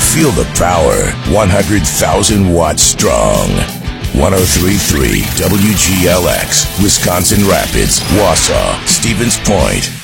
Feel the power. 100,000 watts strong. 103.3 WGLX, Wisconsin Rapids, Wausau, Stevens Point.